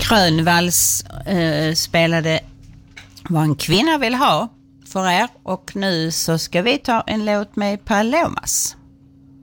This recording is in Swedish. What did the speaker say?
Grönvalls spelade Vad en kvinna vill ha för er, och nu så ska vi ta en låt med Palomas.